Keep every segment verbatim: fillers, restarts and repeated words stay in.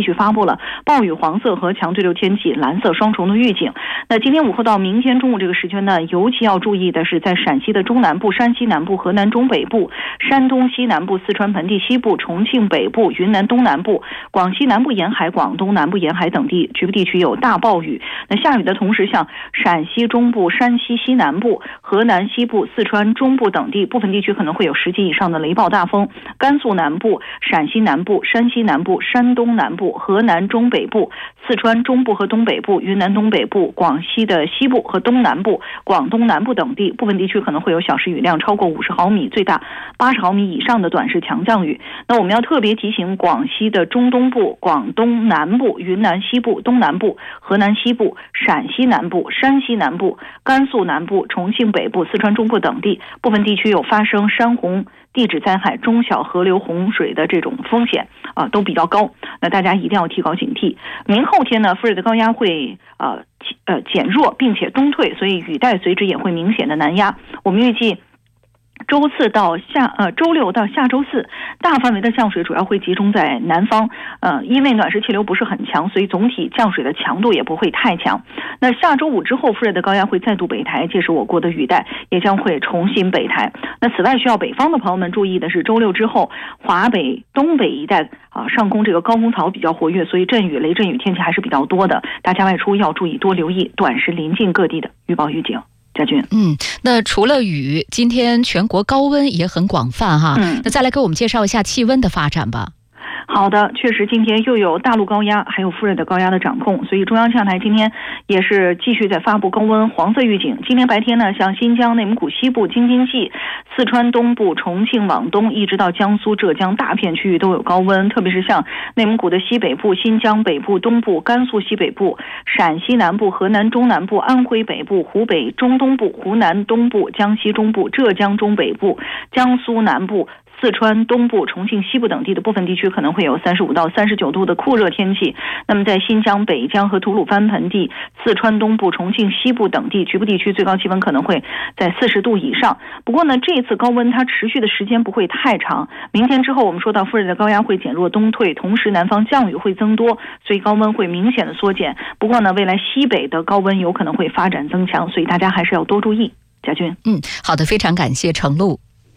区发布了暴雨黄色和强对流天气蓝色双重的预警。那今天午后到明天中午这个时间呢，尤其要注意的是在陕西的中南部、山西南部、河南中北部、山东西南部、四川盆地西部、重庆北部、云南东南部、广西南部沿海、广东南部沿海等地局部地区有大暴雨。那下雨的同时，像陕西中部、山西西南部、河南西部、四川中部等地部分地区可能会有十级以上的雷暴大风。甘肃南部、陕西南部、山西南部、山东南部、河南中北部、四川中部和东北部、云南东北部、广西的西部和东南部、广东南部等地部分地区可能会有小时雨量超过五十毫米，最大八十毫米以上的短时强降雨。那我们要特别提醒广西的中东部、广东南部、云南西部、东南部、河南西部、陕西南部、山西南部、甘肃南部、重庆北部、四川中部等地部分地区有发生山洪、地质灾害、中小河流洪水的这种风险啊、呃，都比较高。那大家一定要提高警惕。明后天呢，副热带高压会呃呃减弱，并且东退，所以雨带随之也会明显的南压。我们预计周四到下呃周六到下周四，大范围的降水主要会集中在南方，呃，因为暖湿气流不是很强，所以总体降水的强度也不会太强。那下周五之后，副热带高压会再度北抬，届时我国的雨带也将会重新北抬。那此外，需要北方的朋友们注意的是，周六之后，华北、东北一带啊上空这个高空槽比较活跃，所以阵雨、雷阵雨天气还是比较多的，大家外出要注意多留意短时临近各地的预报预警。家军， 嗯，那除了雨，今天全国高温也很广泛哈。嗯，那再来给我们介绍一下气温的发展吧。 好的，确实今天又有大陆高压还有副热带高压的掌控，所以中央气象台今天也是继续在发布高温黄色预警。今天白天呢，像新疆、内蒙古西部、京津冀、四川东部、重庆往东一直到江苏、浙江大片区域都有高温，特别是像内蒙古的西北部、新疆北部、东部、甘肃西北部、陕西南部、河南中南部、安徽北部、湖北中东部、湖南东部、江西中部、浙江中北部、江苏南部、四川东部、重庆西部等地的部分地区可能会有三十五到三十九度的酷热天气。那么在新疆北疆和吐鲁番盆地、四川东部、重庆西部等地局部地区最高气温可能会在四十度以上。不过呢，这一次高温它持续的时间不会太长，明天之后我们说到副热带高压会减弱东退，同时南方降雨会增多，所以高温会明显的缩减。不过呢，未来西北的高温有可能会发展增强，所以大家还是要多注意。贾军， 嗯，好的，非常感谢程璐。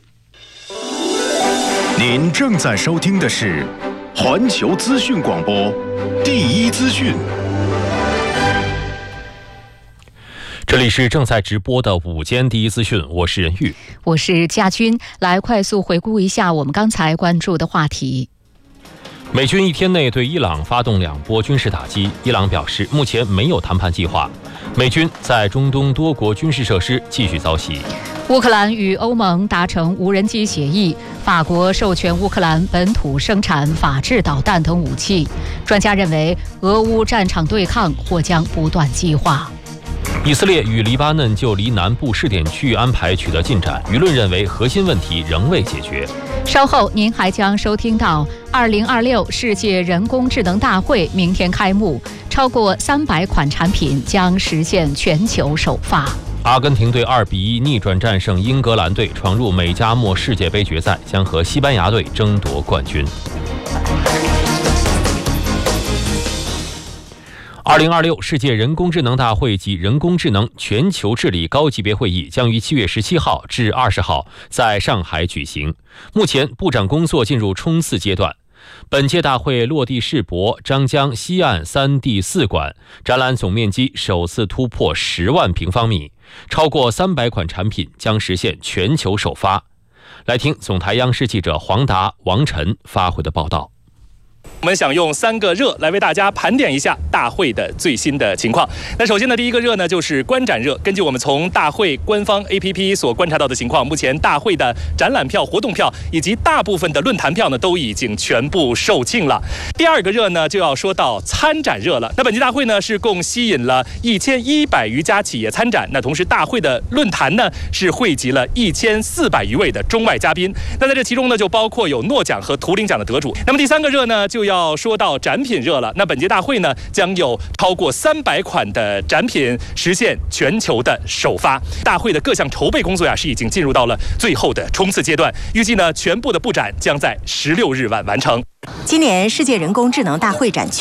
您正在收听的是环球资讯广播第一资讯。 这里是正在直播的午间第一资讯，我是任玉， 我是家军。来快速回顾一下我们刚才关注的话题。 美军一天内对伊朗发动两波军事打击，伊朗表示目前没有谈判计划。美军在中东多国军事设施继续遭袭。 乌克兰与欧盟达成无人机协议，法国授权乌克兰本土生产法制导弹等武器。专家认为，俄乌战场对抗或将不断激化。 以色列与黎巴嫩就离南部试点区域安排取得进展，舆论认为核心问题仍未解决。 稍后您还将收听到二零二六世界人工智能大会明天开幕，超过三百款产品将实现全球首发。 阿根廷队二比一逆转战胜英格兰队，闯入美加墨世界杯决赛，将和西班牙队争夺冠军。二零二六世界人工智能大会及人工智能全球治理高级别会议将于七月十七号至二十号在上海举行。目前部长工作进入冲刺阶段。本届大会落地世博张江西岸 三 D 四馆，展览总面积首次突破十万平方米，超过三百款产品将实现全球首发。来听总台央视记者黄达、王晨发回的报道。 我们想用三个热来为大家盘点一下大会的最新的情况。那首先呢，第一个热呢就是观展热。根据我们从大会官方 A P P 所观察到的情况，目前大会的展览票、活动票以及大部分的论坛票呢都已经全部售罄了。第二个热呢就要说到参展热了。那本届大会呢是共吸引了一千一百余家企业参展，那同时大会的论坛呢是汇集了一千四百余位的中外嘉宾。那在这其中呢就包括有诺奖和图灵奖的得主。那么第三个热呢就要要说到展品热了。那本届大会呢将有超过三百款的展品实现全球的首发。大会的各项筹备工作呀是已经进入到了最后的冲刺阶段，预计呢全部的布展将在十六日晚完成。 今年世界人工智能大会展区